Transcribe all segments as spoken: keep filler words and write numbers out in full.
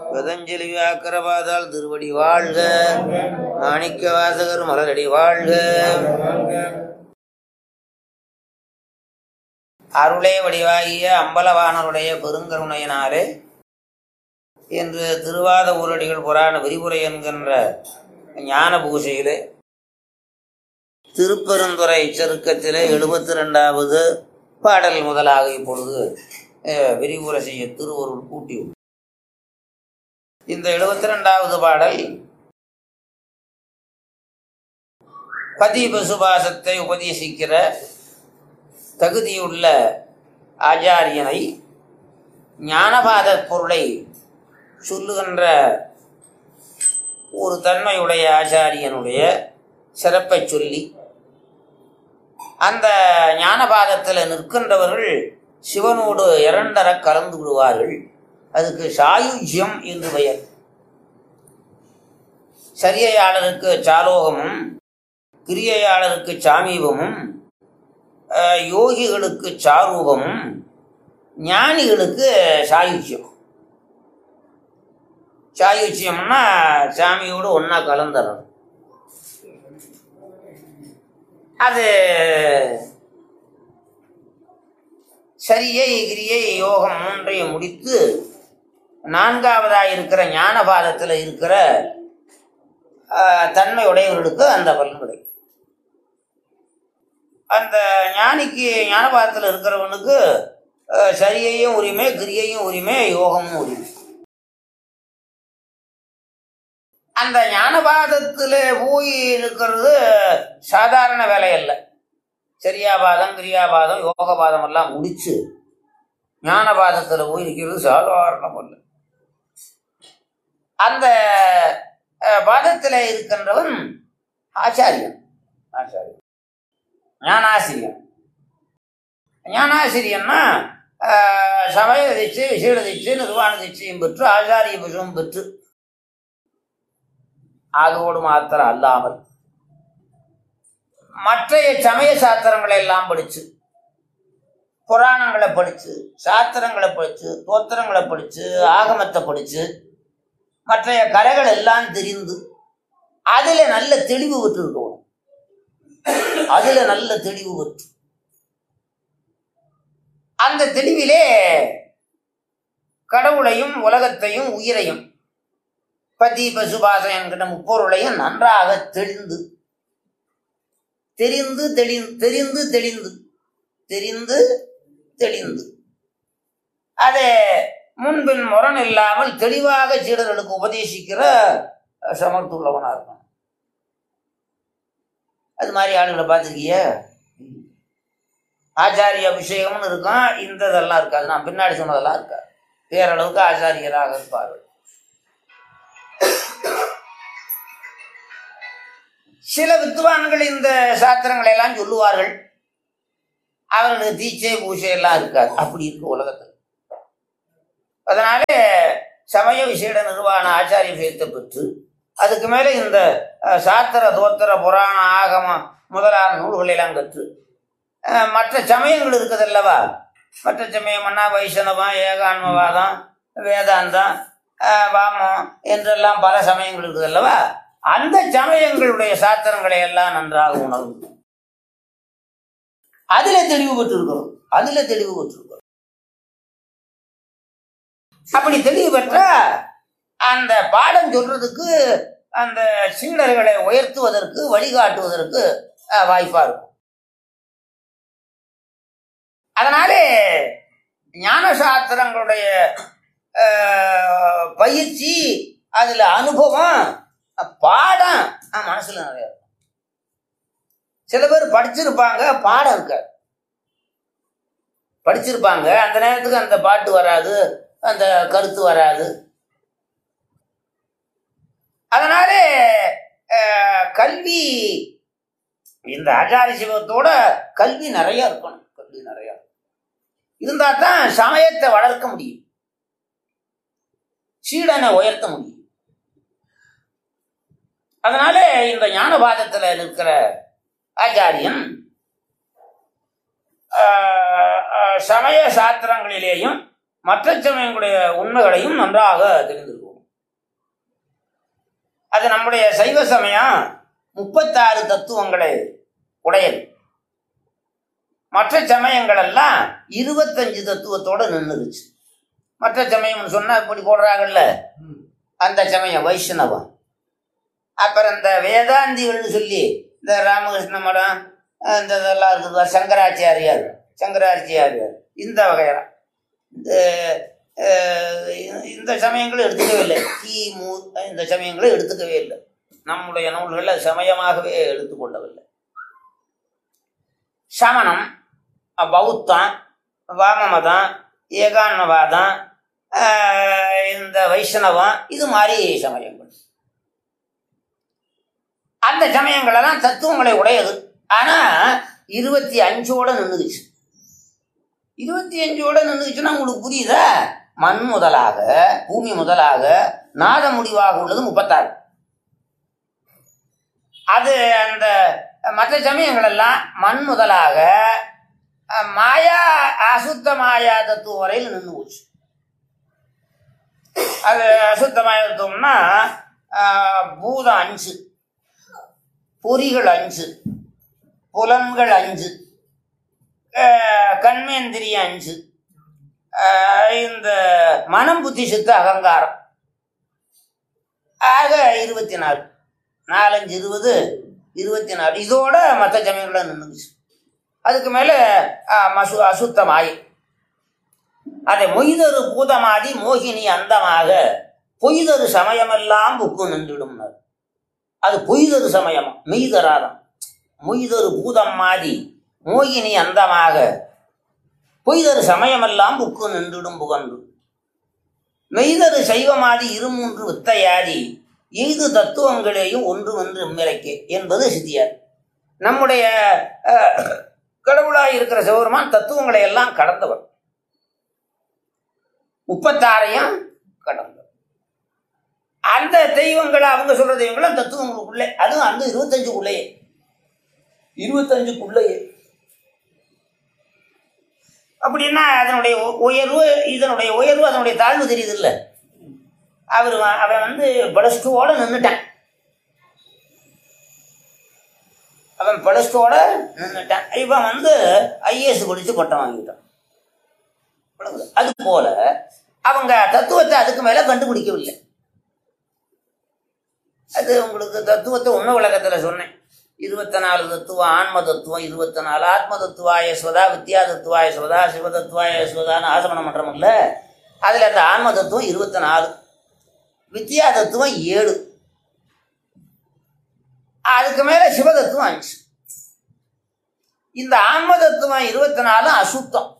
பதஞ்சலி வியாக்கரபாதால் திருவடி வாழ்க. மாணிக்க வாசகர் மலரடி வாழ்க. அருளே வடிவாகிய அம்பலவானருடைய பெருங்கருணையினாலே என்று திருவாத ஊரடிகள் புராண விரிவுரை என்கின்ற ஞான பூசையிலே திருப்பெருந்துறை செருக்கத்திலே எழுபத்தி ரெண்டாவது பாடல் முதலாக இப்பொழுது விரிவுரை செய்ய திருவருள் கூட்டி. இந்த எழுபத்தி ரெண்டாவது பாடல் பதி பசுபாசத்தை உபதேசிக்கிற தகுதியுள்ள ஆச்சாரியனை ஞானபாத பொருளை சொல்லுகின்ற ஒரு தன்மையுடைய ஆச்சாரியனுடைய சிறப்பை சொல்லி, அந்த ஞானபாதத்தில் நிற்கின்றவர்கள் சிவனோடு இரண்டர கலந்து விடுவார்கள். அதுக்கு சாயுஜ்யம் என்று பெயர். சரியையாளருக்கு சாலோகமும், கிரியையாளருக்கு சாமீபமும், யோகிகளுக்கு சாரூபமும், ஞானிகளுக்கு சாயுஜ்யம். சாயுஜ்யம்னா சாமியோடு ஒன்னா கலந்துறது. அது சரியை கிரியை யோகம் மூன்றையும் முடித்து நான்காவதாக இருக்கிற ஞானபாதத்தில் இருக்கிற தன்மை உடையவர்களுக்கு அந்த பலன் கிடைக்கும். அந்த ஞானிக்கு ஞானபாதத்தில் இருக்கிறவனுக்கு சரியையும் உரிமை, கிரியையும் உரிமை, யோகமும் உரிமை. அந்த ஞானபாதத்தில் போய் இருக்கிறது சாதாரண வேலை அல்ல. சரியாபாதம், கிரியாபாதம், யோகபாதம் எல்லாம் முடிச்சு ஞானபாதத்தில் போய் இருக்கிறது சாதாரணம் அல்ல. அந்த பாதத்தில் இருக்கின்றவன் ஆச்சாரியன். ஆச்சாரியன் ஞானாசிரியன். ஞானாசிரியன்னா சமய தீட்சை, விசேட தீட்சை, நிர்வாண தீட்சையும் பெற்று ஆச்சாரிய புஷமும் பெற்று, அதோடு மாத்திரம் அல்லாமல் மற்றைய சமய சாஸ்திரங்களை எல்லாம் படிச்சு, புராணங்களை படிச்சு, சாஸ்திரங்களை படிச்சு, தோத்திரங்களை படிச்சு, ஆகமத்தை படிச்சு, மற்றைய கலைகள் எல்லாம் தெரிந்து அதுல நல்ல தெளிவு பெற்று இருக்கணும். அதுல நல்ல தெளிவு பெற்று அந்த தெளிவிலே கடவுளையும் உலகத்தையும் உயிரையும் பதி பசுபாசம் என்கிற முப்பொருளையும் நன்றாக தெளிந்து தெரிந்து தெளி தெரிந்து தெளிந்து தெரிந்து தெளிந்து அதை முன்பின் முரண் இல்லாமல் தெளிவாக சீடர்களுக்கு உபதேசிக்கிற சமர்த்துள்ளவனா இருக்கும். அது மாதிரி ஆளுகளை பார்த்துருக்கிய. ஆச்சாரிய அபிஷேகம்னு இருக்கும், இந்த இதெல்லாம் இருக்காது. நான் பின்னாடி சொன்னதெல்லாம் இருக்காது. பேரளவுக்கு ஆச்சாரியராக இருப்பார்கள். சில வித்துவான்கள் இந்த சாஸ்திரங்களை எல்லாம் சொல்லுவார்கள். அவர்களுக்கு தீட்சை பூஜை எல்லாம் இருக்காது. அப்படி இருக்கு உலகத்தில். அதனால சமய விசேட நிர்வாண ஆச்சாரிய விஷயத்தை பெற்று அதுக்கு மேலே இந்த சாத்திர தோத்திர புராண ஆகமம் முதலான நூல்களை எல்லாம் கற்று மற்ற சமயங்கள் இருக்குது அல்லவா. மற்ற சமயம்னா வைஷ்ணவம், ஏகான்மவாதம், வேதாந்தம், வாமம் என்றெல்லாம் பல சமயங்கள் இருக்குது அல்லவா. அந்த சமயங்களுடைய சாத்திரங்களை எல்லாம் நன்றாக உணர்வு அதுல தெளிவு பெற்றிருக்கிறோம். அதுல தெளிவு பெற்றிருக்கிறோம். அப்படி தெளிவு பெற்ற அந்த பாடம் சொல்றதுக்கு, அந்த சீடர்களை உயர்த்துவதற்கு, வழிகாட்டுவதற்கு வாய்ப்பா இருக்கும். அதனாலே ஞான சாஸ்திரங்களுடைய பயிற்சி, அதுல அனுபவம், பாடம் மனசுல நிறைய இருக்கும். சில பேர் படிச்சிருப்பாங்க, பாடம் இருக்காது. படிச்சிருப்பாங்க, அந்த நேரத்துக்கு அந்த பாட்டு வராது, அந்த கருத்து வராது. அதனால கல்வி, இந்த ஆச்சாரிய சிவத்தோட கல்வி நிறைய இருக்கணும். கல்வி நிறைய இருந்தா தான் சமயத்தை வளர்க்க முடியும், சீடனை உயர்த்த முடியும். அதனால இந்த ஞானபாதத்தில் இருக்கிற ஆச்சாரியன் சமய சாஸ்திரங்களிலேயும் மற்ற சமயங்களுடைய உண்மைகளையும் நன்றாக தெரிந்திருக்கும். அது நம்முடைய சைவ சமயம் முப்பத்தாறு தத்துவங்களை உடையது. மற்ற சமயங்கள் எல்லாம் இருபத்தஞ்சு தத்துவத்தோட நின்றுச்சு. மற்ற சமயம்னு சொன்னா இப்படி போடுறாங்கல்ல, அந்த சமயம் வைஷ்ணவம். அப்புறம் இந்த வேதாந்திகள்னு சொல்லி இந்த ராமகிருஷ்ண மடம் இந்த இதெல்லாம் இருக்குது, சங்கராச்சாரியார் சங்கராச்சாரியார் இந்த வகையெல்லாம் இந்த இந்த சமயங்களும் எடுத்துக்கவே இல்லை. கிமு இந்த சமயங்களும் எடுத்துக்கவே இல்லை. நம்முடைய நூல்களை சமயமாகவே எடுத்துக்கொள்ளவில்லை. சமணம், பௌத்தம், வாமமதம், ஏகான்மவாதம், இந்த வைஷ்ணவம், இது மாதிரி சமயங்கள். அந்த சமயங்களெல்லாம் தத்துவங்களை உடையது. ஆனா இருபத்தி அஞ்சோட நின்றுச்சு. இருபத்தி அஞ்சோட நின்றுச்சுன்னா உங்களுக்கு புரியுதா? மண் முதலாக, பூமி முதலாக, நாத முடிவாக உள்ளது முப்பத்தாறு. அது அந்த மற்ற சமயங்கள் எல்லாம் மண் முதலாக மாயா, அசுத்த மாயா தத்துவம் வரையில் நின்று போச்சு. அது அசுத்த மாயா தத்துவம்னா பூதம் அஞ்சு, பொறிகள் அஞ்சு, புலன்கள் அஞ்சு, கண்மேந்திரியம் அஞ்சு, இந்த மனம் புத்தி சித்த அகங்காரம் ஆக இருபத்தி நாலு. நாலஞ்சு இருபது, இருபத்தி நாலு. இதோட மற்ற சமயங்கள நின்றுச்சு. அதுக்கு மேல மசு அசுத்தமாயி அதை மொய்தரு பூதமாதி மோகினி அந்தமாக பொய்தரு சமயமெல்லாம் புக்கு நின்றுடும். அது பொய்தரு சமயம், மெய்தராதம். மொய்தரு பூதம் மாதி மோகினி அந்தமாக பொய்தரு சமயமெல்லாம் புக்கு நின்றுடும் புகன்று மெய்தரு சைவமாதி இருமூன்று வித்தையாதி எய்து தத்துவங்களேயும் ஒன்று ஒன்று மிரைக்கே என்பது சித்தியார். நம்முடைய கடவுளாய் இருக்கிற சிவபெருமான் தத்துவங்களை எல்லாம் கடந்தவர், முப்பத்தாறையும் கடந்தவர். அந்த தெய்வங்களை அவங்க சொல்ற தெய்வங்களும் தத்துவங்களுக்குள்ளே, அதுவும் அந்த இருபத்தஞ்சுக்குள்ளேயே இருபத்தஞ்சுக்குள்ளேயே அப்படின்னா அதனுடைய உயர்வு, இதனுடைய உயர்வு, அதனுடைய தாழ்வு தெரியுது இல்லை. அவர் அவன் வந்து பிளஸ் டூவோட நின்றுட்டான். அவன் பிளஸ் டூவோட நின்றுட்டான். இவன் வந்து ஐஏஎஸ் படிச்சு பட்டம் வாங்கிட்டான். அது போல அவங்க தத்துவத்தை அதுக்கு மேல கண்டுபிடிக்கவில்லை. அது உங்களுக்கு தத்துவத்தை உண்மை விளக்கத்துல சொன்னேன். இருபத்தி நாலு தத்துவம் ஆன்ம தத்துவம், இருபத்தி நாலு ஆத்ம தத்துவாய ஸ்வதா, வித்யா தத்துவாய ஸ்வதா, சிவ தத்துவாய ஸ்வதான்னு ஆசமன மன்றம் இல்லை. அதுல அந்த ஆன்ம தத்துவம் இருபத்தி நாலு, வித்யா தத்துவம் ஏழு, அதுக்கு மேல சிவதத்துவம் அஞ்சு. இந்த ஆன்ம தத்துவம் இருபத்தி நாலு அசுத்தம்,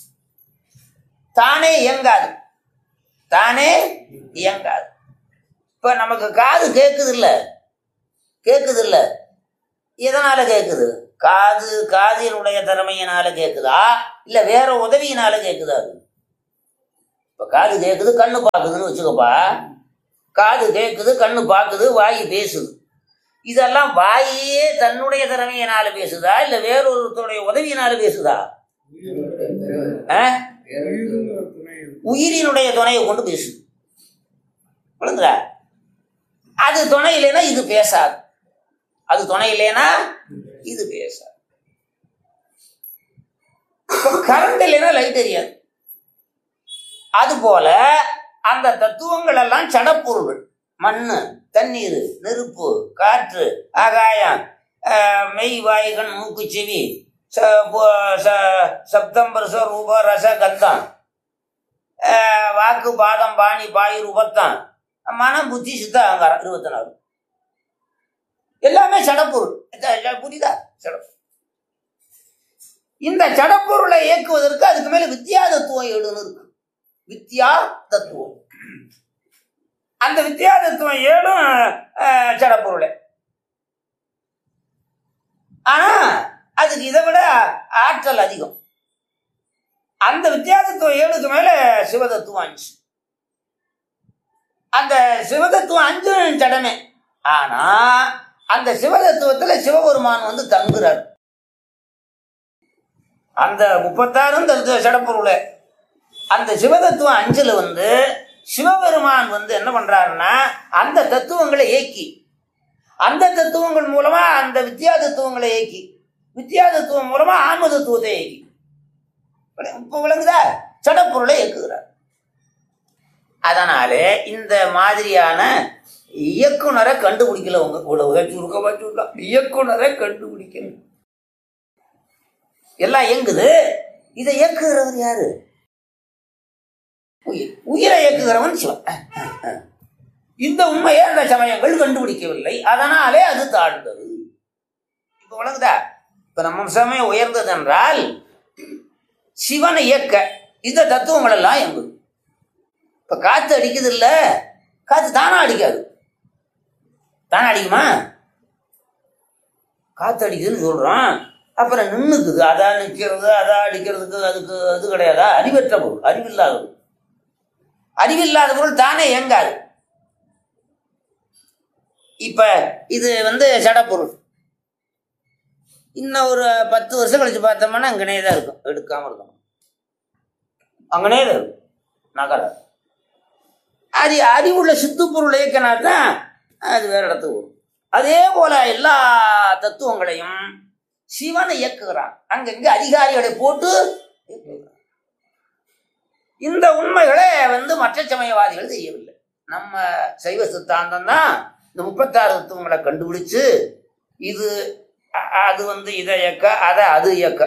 தானே இயங்காது, தானே இயங்காது. இப்ப நமக்கு காது கேக்குது இல்ல, கேக்குது இல்ல, எதனால கேக்குது? காது காதினுடைய திறமையினால கேக்குதா இல்ல வேற உதவியினால கேக்குதா? இப்ப காது கேக்குது, கண்ணு பாக்குதுன்னு வச்சுக்கப்பா. காது கேக்குது, கண்ணு பாக்குது, வாய் பேசுது. இதெல்லாம் வாயே தன்னுடைய திறமையினால பேசுதா இல்ல வேறொருத்தருடைய உதவியினால பேசுதா? உயிரினுடைய துணையை கொண்டு பேசுது. புரியுதா? அது துணை இல்லைன்னா இது பேசாது, அது துணை இல்லைன்னா இது பேசாது. கரண்ட் இல்லைன்னா லைட் எரியாது. அது போல அந்த தத்துவங்கள் எல்லாம் சடப்பொருள்கள். மண்ணு, தண்ணீர், நெருப்பு, காற்று, ஆகாயம், மெய், வாய்கண், மூக்கு, செவி, சப்தம், பரிச, ரூப, ரச, கந்தம், வாக்கு, பாதம், பாணி, பாயு, உபத்தம், மனம், புத்தி, சித்த, அகங்காரம், இருபத்தி நாலு. எல்லாமே சடப்பொருள். புரியுதா? சடப்பொருள். இந்த சடப்பொருளை இயக்குவதற்கு அதுக்கு மேல வித்யா தத்துவம் ஏழுன்னு இருக்கு. வித்யா தத்துவம், அந்த வித்யா தத்துவம் ஏழும் சடப்பொருளை. ஆனா அதுக்கு இதை விட ஆற்றல் அதிகம். அந்த வித்யா தத்துவம் ஏழுக்கு மேல சிவதத்துவம் அஞ்சு. அந்த சிவதத்துவம் அஞ்சு சடமே. ஆனா அந்த சிவதத்துவத்துல சிவபெருமான் வந்து தங்குறார். அந்த முப்பத்தாறும் சடப்பொருளை, அந்த சிவதத்துவம் அஞ்சுல வந்து சிவபெருமான் வந்து என்ன பண்றாருன்னா அந்த தத்துவங்களை ஏக்கி அந்த தத்துவங்கள் மூலமா அந்த வித்யா தத்துவங்களை ஏக்கி வித்யா தத்துவம் மூலமா ஆன்ம தத்துவத்தை ஏக்கி இப்ப விளங்குதா சடப்பொருளை இயக்குகிறார். அதனாலே இந்த மாதிரியான இயக்குனரை கண்டுபிடிக்கல உங்க கூட இயக்குனரை கண்டுபிடிக்கல எல்லாம் இயங்குது. இதை இயக்குகிறவர் யாரு? உயிர். உயிரை இயக்குகிறவன் சிவன். இந்த உண்மையை அந்த சமயங்கள் கண்டுபிடிக்கவில்லை. அதனாலே அது தாழ்ந்தது. இப்ப விளங்குதா? இப்ப நம்ம சமயம் உயர்ந்தது என்றால் சிவனை இயக்க இந்த தத்துவங்கள் எல்லாம் இயங்குது. இப்ப காத்து அடிக்குது இல்ல, காத்து தானா அடிக்காது. தானா அடிக்குமா? காத்து அடிக்குதுன்னு சொல்றோம், அப்புறம் நின்றுக்குது. அதான் நிற்கிறது, அதான் அடிக்கிறதுக்கு அதுக்கு அது கிடையாதா? அறிவற்ற பொருள், அறிவில்லாத பொருள். அறிவில்லாத பொருள் தானே இயங்காது. இப்ப இது வந்து சடப்பொருள். இன்னும் ஒரு பத்து வருஷம் கழிச்சு பார்த்தோம்னா அங்கனே தான் இருக்கும், எடுக்காம இருக்கும். அங்கனே தான் இருக்கும், நகர. அது அறிவுள்ள சித்து பொருள் இயக்கினா தான் அது வேற இடத்துக்கு வரும். அதே போல எல்லா தத்துவங்களையும் சிவனை இயக்குகிறான். அங்கங்க அதிகாரிகளை போட்டு இந்த உண்மைகளை வந்து மற்ற சமயவாதிகள் செய்யவில்லை. நம்ம சைவ சித்தாந்தம் தான் இந்த முப்பத்தாறு தத்துவங்களை கண்டுபிடிச்சு இது அது வந்து இதை இயக்க அதை அது இயக்க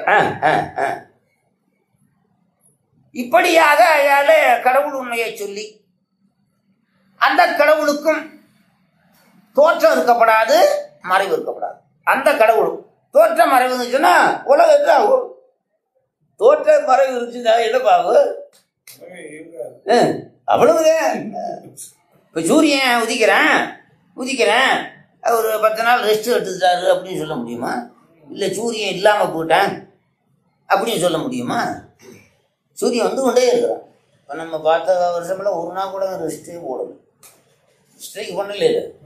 இப்படியாக அயால கடவுள் உண்மையை சொல்லி அந்த கடவுளுக்கும் தோற்றம் இருக்கப்படாது, மறைவு இருக்கப்படாது. அந்த கடவுளும் தோற்றம் மறைவு இருந்துச்சுன்னா உலகத்துல தோற்ற மறைவு இருந்துச்சுன்னா என்ன பாவு? அவ்வளவுதான். இப்ப சூரியன் உதிக்கிறேன் உதிக்கிறேன் ஒரு பத்து நாள் ரெஸ்ட் எடுத்துட்டாரு அப்படின்னு சொல்ல முடியுமா? இல்லை சூரியன் இல்லாமல் போயிட்டேன் அப்படின்னு சொல்ல முடியுமா? சூரியன் வந்து கொண்டே இருக்கிறான். இப்போ நம்ம பார்த்த வருஷமெல்லாம் ஒரு நாள் கூட ரெஸ்ட்டே போடணும், ஸ்ட்ரைக் பண்ணல.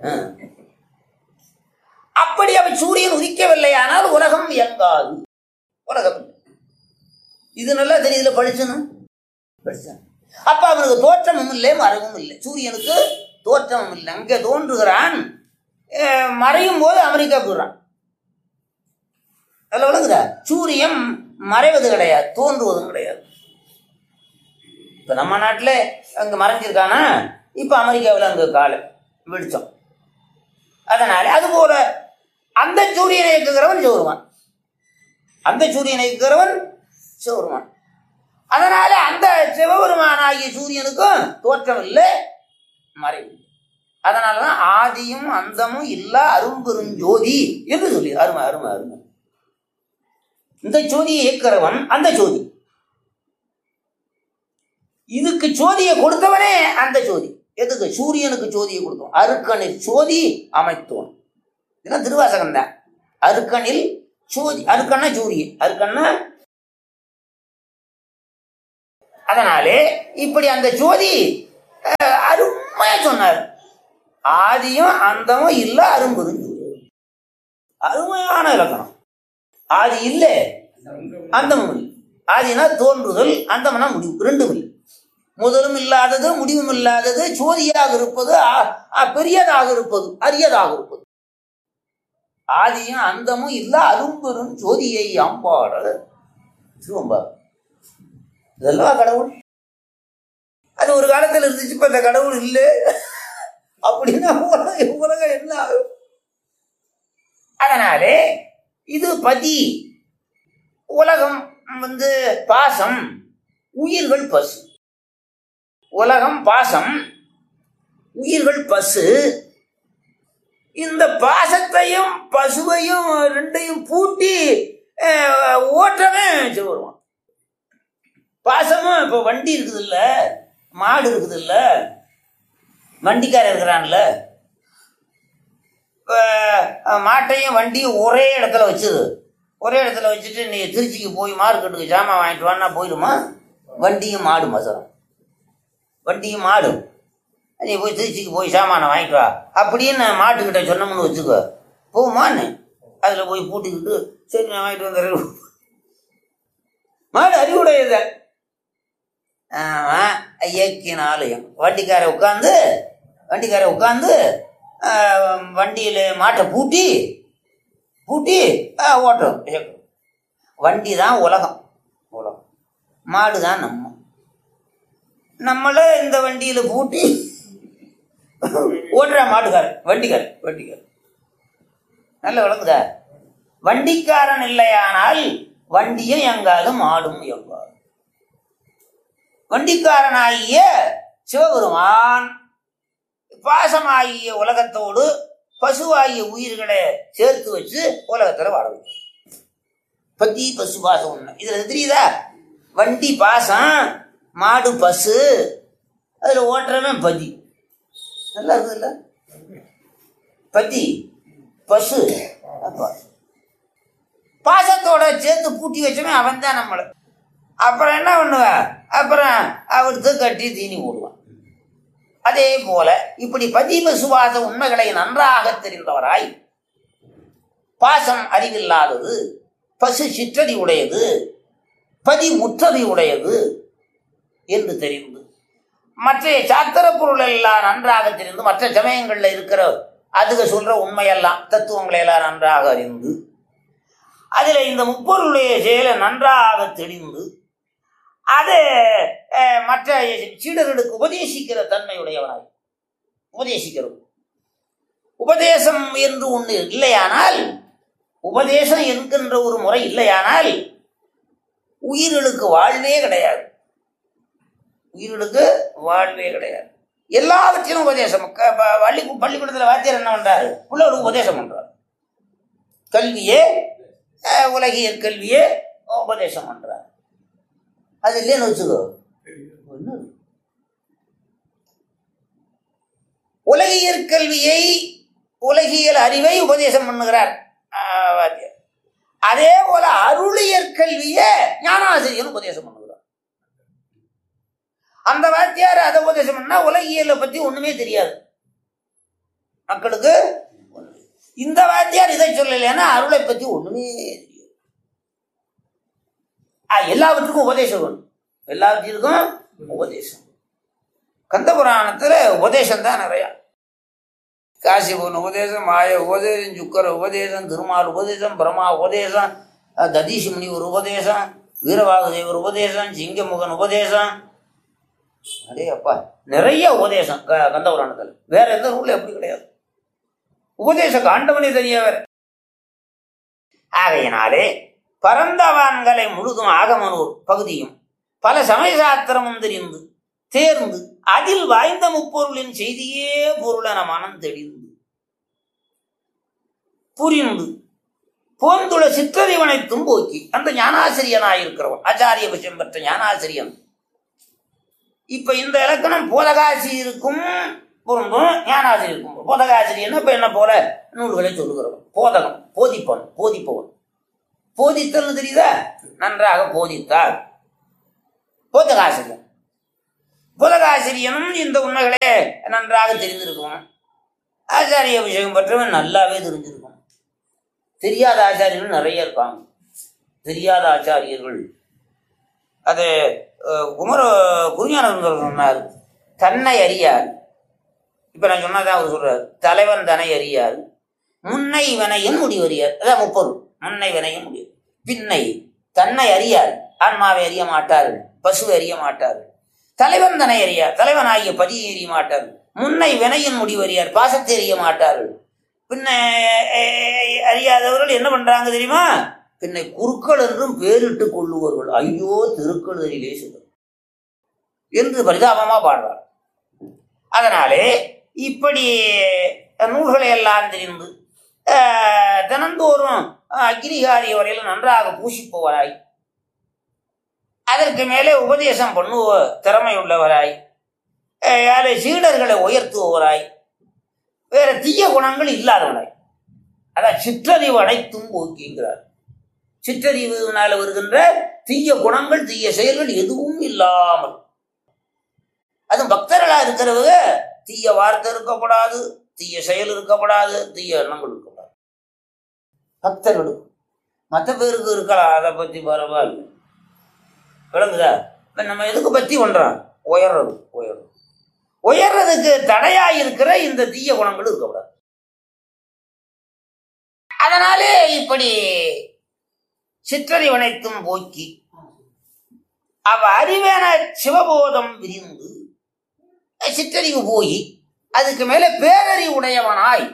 அப்படி அவன் சூரியன் உதிக்கவில்லை, ஆனால் உலகம் இயங்காது. உலகம் இது நல்லா தெரியல. படிச்சனும் படிச்சான். அப்ப அவனுக்கு தோற்றமும் இல்லை, மறைவும் இல்லை. சூரியனுக்கு தோற்றமும் இல்லை. அங்கே தோன்றுகிறான், மறையும் போது அமெரிக்கா போடுறான். அதில் விளங்குதா? சூரியன் மறைவது கிடையாது, தோன்றுவதும் கிடையாது. இப்ப நம்ம நாட்டில் அங்க மறைஞ்சிருக்கானா, இப்ப அமெரிக்காவில் அங்க காலை வெளிச்சம். அதனால அது போல அந்த சூரியனை இயக்குகிறவன் சிவருமான், அந்த சூரியனை இயக்குகிறவன் சிவருமான். அதனால அந்த சிவபெருமான் ஆகிய சூரியனுக்கும் தோற்றம் இல்லை, மறைவு. அதனாலதான் ஆதியும் அந்தமும் இல்ல அரும்பெருஞ்சோதி என்று சொல்லி அருமை அருமை அருமை. இந்த ஜோதியை இயக்கிறவன் அந்த ஜோதி. இதுக்கு ஜோதியை கொடுத்தவனே அந்த ஜோதி. எதுக்கு? சூரியனுக்கு ஜோதியை கொடுத்தோம். அருக்கனில் ஜோதி அமைத்தோம். இதெல்லாம் திருவாசகம் தான். அருக்கனில் ஜோதி. அருக்கண்ணா சூரியன், அருக்கண்ணா. அதனாலே இப்படி அந்த ஜோதி அருமையா சொன்னார். ஆதியும் அந்தமும் இல்ல அரும்புது. அருமையான இலக்கணம். ஆதி இல்லை, அந்தமும் இல்லை. ஆதினா தோன்றுதல், அந்தம்னா முடிவு, ரெண்டும் இல்லை. முதலும் இல்லாதது, முடிவும் இல்லாதது, ஜோதியாக இருப்பது, பெரியதாக இருப்பது, அரியதாக இருப்பது. ஆதியும் அந்தமும் இல்ல அரும்பெரும் ஜோதியை அம்பாட சிவம்பா. இதெல்லாம் கடவுள். அது ஒரு காலத்தில் இருந்துச்சு, இப்ப அந்த கடவுள் இல்லை அப்படின்னா உலகம் என்ன ஆகும்? அதனாலே இது பதி. உலகம் வந்து பாசம், உயிர்கள் பசு. உலகம் பாசம், உயிர்கள் பசு. இந்த பாசத்தையும் பசுவையும் ரெண்டையும் பூட்டி ஓட்டமே வருவான். பாசமும் இப்ப வண்டி இருக்குது இல்ல, மாடு இருக்குது இல்ல, வண்டிக்காரர் இருக்கிறான்ல, மாட்டையும் வண்டியும் ஒரே இடத்துல வச்சுது. ஒரே இடத்துல வச்சுட்டு நீ திருச்சிக்கு போய் மார்க்கெட்டுக்கு ஜாமான் வாங்கிட்டு வான்னா போயிடுமா? வண்டியும் மாடு மசரம், வண்டியும் மாடு. நீ போய் திருச்சிக்கு போய் சாமானை வாங்கிட்டு வா அப்படின்னு மாட்டுக்கிட்ட சொன்னோம்னு வச்சுக்கோ, போமான்னு அதில் போய் பூட்டிக்கிட்டு சரி நான் வாங்கிட்டு வந்துடுறேன். மாடு அறிவுடையத. இயக்கினாலும் வண்டிக்கார உட்காந்து வண்டிக்கார உட்காந்து வண்டியில் மாட்டை பூட்டி பூட்டி ஓட்டுறோம். வண்டி தான் உலகம், உலகம் மாடு தான் நம்ம. நம்மள இந்த வண்டியில் பூட்டி ஓட்டுற மாட்டுக்கார வண்டிக்கார வண்டிக்கார நல்ல விளங்குதா? வண்டிக்காரன் இல்லையானால் வண்டியும் எங்காது மாடும் எங்காது. வண்டிக்காரனாகிய சிவபெருமான் பாசமாகிய உலகத்தோடு பசுவாகிய உயிர்களை சேர்த்து வச்சு உலகத்துல வாழ வைக்கும். பத்தி பசு பாசம் ஒண்ணு இதுல தெரியுதா? வண்டி பாசம், மாடு பசு, அதுல ஓட்டுறவன் பதி. நல்லா இருக்குல்ல? பதி பசு பாசத்தோட சேர்த்து பூட்டி வச்சவன் அவன் தான் நம்மளை. அப்புறம் என்ன பண்ணுவேன்? அப்புறம் அவருக்கு கட்டி தீனி போடுவான். அதே போல இப்படி பதி பசுபாச உண்மைகளை நன்றாக தெரிந்தவராய், பாசம் அறிவில்லாதது, பசு சிற்றறி உடையது, பதி முற்றறி உடையது என்று தெரிந்து, மற்ற சாத்திர பொருள் எல்லாம் நன்றாக தெரிந்து, மற்ற சமயங்கள்ல இருக்கிற அதுக சொல்ற உண்மையெல்லாம் தத்துவங்களை எல்லாம் நன்றாக அறிந்து, அதுல இந்த முப்பொருளுடைய செயலை நன்றாக தெரிந்து, அது மற்ற சீடர்களுக்கு உபதேசிக்கிற தன்மையுடையவனாய் உபதேசிக்கிறது. உபதேசம் என்று ஒன்று இல்லையானால், உபதேசம் என்கின்ற ஒரு முறை இல்லையானால் உயிர்களுக்கு வாழ்வே கிடையாது. உயிர்களுக்கு வாழ்வே கிடையாது. எல்லாவற்றிலும் உபதேசம். பள்ளி பள்ளிக்கூடத்தில் வாத்தியார் என்ன பண்றாரு? பிள்ளைகளுக்கு உபதேசம் பண்றாரு. கல்வியே, உலகியல் கல்வியே உபதேசம் பண்றாரு. அது இல்லைன்னு வச்சுக்கோ, உலகியல் கல்வியை, உலகியல் அறிவை உபதேசம் பண்ணுகிறார் வாத்தியார். அதே போல அருளியற் கல்வியை ஞானாசிரியர் உபதேசம் பண்ணுகிறார். அந்த வாத்தியார் அதை உபதேசம் பண்ணா உலகியலை பத்தி ஒண்ணுமே தெரியாது மக்களுக்கு. இந்த வாத்தியார் இதை சொல்லலைன்னா அருளை பத்தி ஒண்ணுமே தெரியாது. எல்லாவற்றுக்கும் உபதேசம் வேணும். எல்லாவற்றிற்கும் உபதேசம். கந்த புராணத்துல உபதேசம் தான் நிறையா. காசிபன் உபதேசம், மாய உபதேசம், சுக்கர உபதேசம், திருமால் உபதேசம், பிரம்மா உபதேசம், ததீஷ் முனி ஒரு உபதேசம், வீரவாகுதேவர் உபதேசம், சிங்கமுகன் உபதேசம். அதே அப்பா நிறைய உபதேசம் கந்த புராணத்துல. வேற எந்த நூல்ல எப்படி கிடையாது. உபதேச காண்டவனே தெரிய வேற. ஆகையினாலே பரந்தவான்களை முழுதும் ஆகமனூர் பகுதியும் பல சமய சாத்திரமும் தெரிந்து தேர்ந்து அதில் வாய்ந்த முப்பொருளின் செய்தியே பொருளென மனம் தெளிந்து புரிந்து போந்துள்ள சிற்றறிவனைத்தும் போக்கி அந்த ஞானாசிரியனாயிருக்கிறவன், ஆச்சாரிய விஷயம் பெற்ற ஞானாசிரியன். இப்ப இந்த இலக்கணம் போதகாசிரியருக்கும் பொருந்தும், ஞானாசிரியருக்கும். போதகாசிரியன் இப்ப என்ன போல நூல்களை சொல்லுகிறவன். போதகம் போதிப்பவன், போதிப்பவன். போதித்தல் தெரியுதா? நன்றாக போதித்தார் போதகாசிரியன். போதகாசிரியனும் இந்த உண்மைகளே நன்றாக தெரிந்திருக்கும். ஆச்சாரிய விஷயம் பற்றவன் நல்லாவே தெரிஞ்சிருக்கும். தெரியாத ஆச்சாரியர்கள் நிறைய இருப்பாங்க. தெரியாத ஆச்சாரியர்கள் அது குமர குருஞானந்தர் சொன்னார், தன்னை அறியார். இப்ப நான் சொன்னதான் அவர் சொல்றாரு, தலைவன் தன்னை அறியார், முன்னை வினையின் முடிவறியார். அதான் முப்பொருள். முன்னை வினையின் முடிவு. பின்னை தன்னை அறியார், ஆன்மாவை அறிய மாட்டார்கள், பசுவை அறிய மாட்டார்கள். தலைவன் தன்னை அறியார், தலைவன் ஆகிய பதியை அறிய மாட்டார்கள். முன்னை வினையின் முடிவறியார், பாசத்தை அறிய மாட்டார்கள். பின்ன அறியாதவர்கள் என்ன பண்றாங்க தெரியுமா? பின்னை குருக்கள் என்றும் பேரிட்டு கொள்ளுவார்கள். ஐயோ திருக்கழுதலிலே சொல்லும் என்று பரிதாபமா பாடுறார். அதனாலே இப்படி நூல்களை எல்லாம் தெரிந்து தினந்தோறும் அக்னிகாரிய வரையில் நன்றாக பூசிப்பவராய், அதற்கு மேலே உபதேசம் பண்ணுவ திறமை உள்ளவராய், அதை சீடர்களை உயர்த்துபவராய், வேற தீய குணங்கள் இல்லாதவராய், அதான் சிற்றறிவு அனைத்தும் போக்கிங்கிறார். சிற்றறிவுனால வருகின்ற தீய குணங்கள், தீய செயல்கள் எதுவும் இல்லாமல். அதுவும் பக்தர்களா இருக்கிறவங்க தீய வார்த்தை இருக்கக்கூடாது, தீய செயல் இருக்கக்கூடாது, தீய எண்ணங்கள் இருக்கக்கூடாது. பக்தர்களுக்கு மற்ற பேருக்கு இருக்கலாம், அதை பத்தி பரவாயில்ல, விளங்குதா? நம்ம எதுக்கு பற்றி பண்றோம்? உயர்றது. உயர்றது உயர்றதுக்கு தடையா இருக்கிற இந்த தீய குணங்கள் இருக்கக்கூடாது. அதனாலே இப்படி சிற்றறிவனைத்தும் போக்கி அவ அறிவேன சிவபோதம் விரிந்து சிற்றறிவு போய் அதுக்கு மேல பேரறிவு உடையவனாய்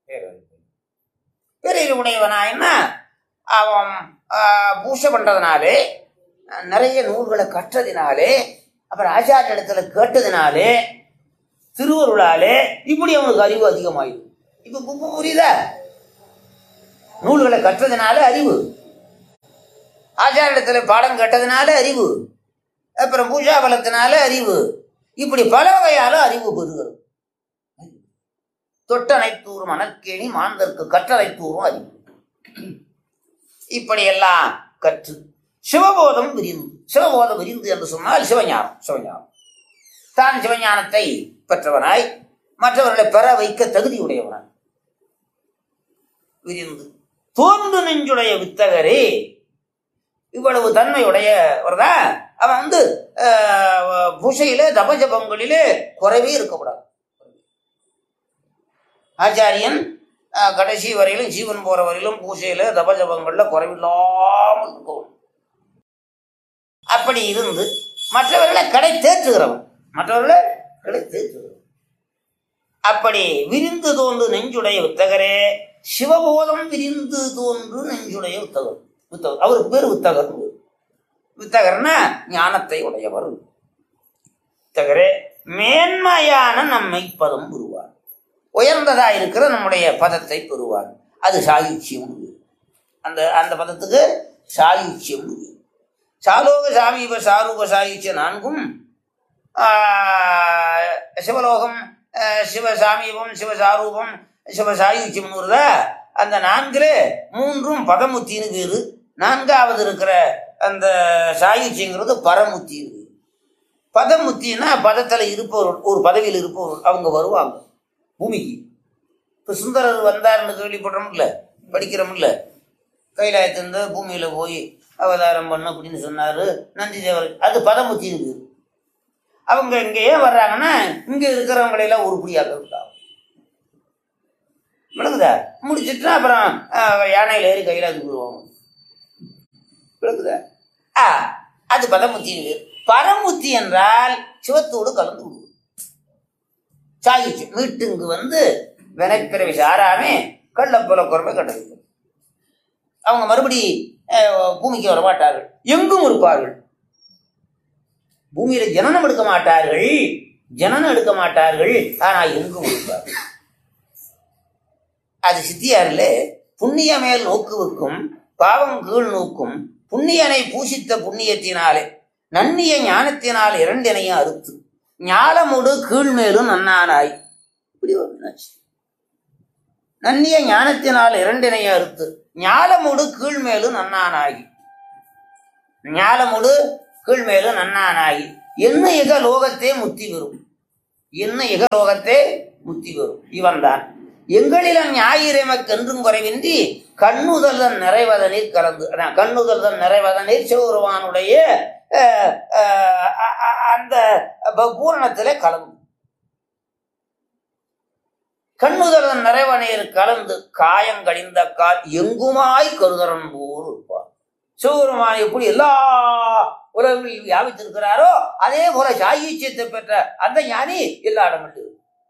பேரறிவு உடையவனாய்னா அவன் பூசை பண்றதுனாலே, நிறைய நூல்களை கற்றதினாலே, அப்புறம் ஆச்சாரிய இடத்துல கேட்டதினாலே, திருவருளாலே இப்படி அவனுக்கு அறிவு அதிகமாயிடும். இப்ப புரியுதா? நூல்களை கற்றதினால அறிவு, ஆச்சாரிய இடத்துல பாடம் கேட்டதுனால அறிவு, அப்புறம் பூஜா பலத்தினால அறிவு, இப்படி பல வகையால அறிவு பெறுகிறது. தொட்டனைத்தூரும் அனற்கேணி மாந்தற்கு கற்றனைத்தூரும் அறிவு. இப்படியெல்லாம் கற்று சிவபோதம் விரிந்து, சிவபோதம் விரிந்து என்று சொன்னால் சிவஞானம். சிவஞானம் தான் சிவஞானத்தை பெற்றவனாய் மற்றவர்களை பெற வைக்க தகுதியுடையவனாய் விரிந்து தோன்று நெஞ்சுடைய வித்தகரே. இவ்வளவு தன்மையுடையவர்தா அவன் வந்து பூசையிலே தபஜபங்களிலே குறைவே இருக்கக்கூடாது. ஆச்சாரியன் கடைசி வரையிலும் ஜீவன் போற வரையிலும் பூசையில தபஜபங்கள்ல குறைவில்லாமல் இருக்கணும். அப்படி இருந்து மற்றவர்களை கடை தேற்றுகிறவன், மற்றவர்களை கடை தேற்றுகிறவன். அப்படி விரிந்து தோன்று நெஞ்சுடைய வித்தகரே. சிவபோதம் விரிந்து தோன்று நெஞ்சுடைய வித்தகர். வித்தகர் அவருக்கு பேர் வித்தகர். வித்தகர்னா ஞானத்தை உடையவர். வித்தகரே மேன்மையான நம்மை பதம் பெறுவார். உயர்ந்ததா இருக்கிற நம்முடைய பதத்தை பெறுவார். அது சாயுச்சியம். அந்த அந்த பதத்துக்கு சாயுச்சியம். சாலோக சாமீப சாரூப சாயுச்சிய நான்கும் சிவலோகம், சிவசாமீபம், சிவசாரூபம், சிவசாயுச்சியம் வருதா? அந்த நான்குல மூன்றும் பதமுத்தின்னு பேரு. நான்காவது இருக்கிற அந்த சாயுச்சியங்கிறது பரமுத்தி. பதமுத்தின்னா பதத்துல இருப்பவர், ஒரு பதவியில் இருப்பவர் அவங்க வருவாங்க பூமிக்கு. இப்ப சுந்தரர் வந்தார்னு கேள்விப்படுறோம்ல, படிக்கிறோம்ல, கைலாயத்திலிருந்து பூமியில போய் அவதாரம் பண்ண அப்படின்னு சொன்னாரு நந்தி தேவர். அது பதமுத்தி இருக்கு. அவங்க இங்க ஏன் வர்றாங்கன்னா இங்க இருக்கிறவங்களையெல்லாம் உருப்படியாக விட்டாங்க. விளக்குதா? முடிச்சுட்டா அப்புறம் யானையில ஏறி கைலாயத்துக்கு போடுவாங்க. விளக்குதா? ஆ அது பதமுத்தி இருக்கு. பரமுத்தி என்றால் சிவத்தோடு கலந்து விடுவோம். சாயிச்சு மீட்டுங்கு வந்து வினைப்பிறவி சாராமே கள்ளப்புல குறமை கண்டது. அவங்க மறுபடி பூமிக்கு வர மாட்டார்கள், எங்கும் இருப்பார்கள். பூமியில ஜனனம் எடுக்க மாட்டார்கள், ஜனனம் எடுக்க மாட்டார்கள், ஆனா எங்கும் இருப்பார்கள். அது சித்தியாரில் புண்ணிய மேல் நோக்குவுக்கும் பாவம் கீழ் நோக்கும் புண்ணியனை பூசித்த புண்ணியத்தினாலே நன்னிய ஞானத்தினால் இரண்டினையும் அறுத்து ஞாலமுடு கீழ்மேலும் நன்னானாய். இப்படி நன்னிய ஞானத்தினால் இரண்டினையும் அறுத்து ஞாலமுடு கீழ்மேலும் நன்னானாகி, ஞாலமுடு கீழ்மேலும் நன்னானாகி என்ன இக லோகத்தே முத்தி பெறும், என்ன இக லோகத்தே முத்தி பெறும். இவன் தான் எங்களிடம் ஞாயிறமைக்கென்றும் குறைவின்றி கண்ணுதல்தன் நிறைவதனில் கலந்து. கண்ணுதல்தன் நிறைவதனில் சிவபெருமானுடைய அந்த பூரணத்திலே கலந்து, கண்ணுதல்தன் நிறைவனையில் கலந்து காயங்கடிந்த கால் எங்குமாய் கருதரன் போல் இருப்பார். சிவபெருமான் எப்படி எல்லா உலகில் வியாபித்திருக்கிறாரோ அதே போல சாயுச்சியத்தை பெற்ற அந்த ஞானி எல்லா இடங்களிலும்.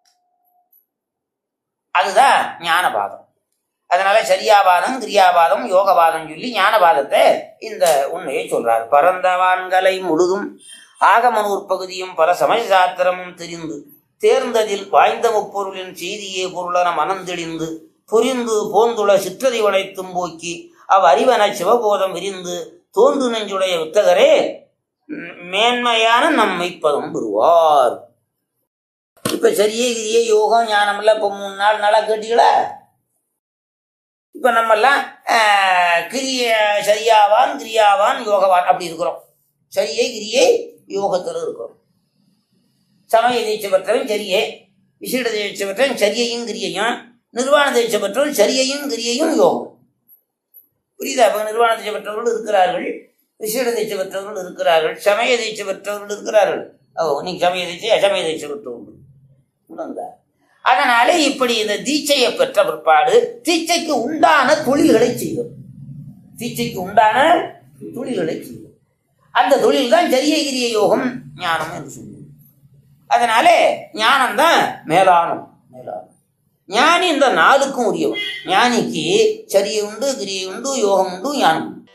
அதுதான் ஞானபாதம். அதனால சரியாபாதம், கிரியாபாதம், யோகபாதம் சொல்லி ஞானபாதத்தை இந்த உண்மையை சொல்றார். பரந்தவான்களை முழுதும் ஆகமனூர் பகுதியும் பல சமய சாத்திரமும் தெரிந்து தேர்ந்ததில் வாய்ந்த முப்பொருளின் செய்தியே பொருளன மனந்தெளிந்து புரிந்து போந்துள சிற்றறிவனைத்தும் போக்கி அவ் அறிவன சிவபோதம் விரிந்து தோன்று நெஞ்சுடைய வித்தகரே மேன்மையான நம்மை பதம் பெறுவார். இப்ப சரியே கிரியே யோகம் ஞானம் எல்லாம் இப்ப மூணு நாள் நாளா கேட்டீங்களா? இப்ப நம்ம எல்லாம் கிரிய சரியாவான், கிரியாவான், யோகவான் அப்படி இருக்கிறோம். சரியே கிரியே யோகத்துல இருக்கிறோம். சமய தீட்சை பெற்றவன் சரியே, விசேட தீட்சை பெற்றவன் சரியையும் கிரியையும், நிர்வாண தீட்சை பெற்றவன் சரியையும் கிரியையும் யோகம். புரியுதா? இப்ப நிர்வாண தீட்சை பெற்றவர்கள் இருக்கிறார்கள், விசேட தீட்சை பெற்றவர்கள் இருக்கிறார்கள், சமய தீட்சை பெற்றவர்கள் இருக்கிறார்கள். ஓ நீ சமய தீட்சை அசமய தீட்சை பெற்றவர்கள். அதனால இப்படி இந்த தீட்சையை பெற்ற பிற்பாடு தீட்சைக்கு உண்டான தொழில்களை செய்யும். தீட்சைக்கு உண்டான தொழில்களை செய்யும். அந்த தொழில் தான் ஜரிய கிரிய யோகம் ஞானம் என்று சொல்லுவோம். அதனால ஞானம் தான் மேலானம். மேலானம் ஞானி இந்த நாளுக்கும் உரியவன். ஞானிக்கு சரியை உண்டு, கிரியை உண்டு, யோகம் உண்டு, ஞானம் உண்டு.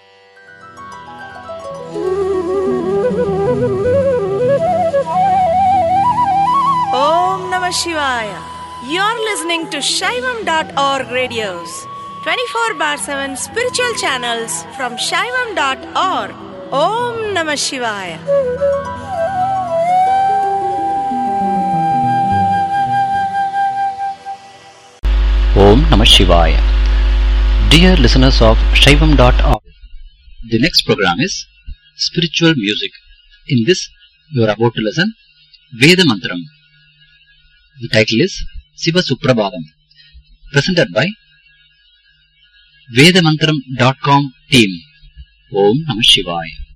Om Namah Shivaya. You're listening to Shaivam dot org radios, twenty-four bar seven spiritual channels from Shaivam dot org. Om Namah Shivaya. Om Namah Shivaya. Dear listeners of Shaivam dot org, the next program is Spiritual Music. In this, you are about to listen Veda Mantram. The title is Siva Suprabhadam, presented by Vedamantram dot com team. Om Namah Shivaya.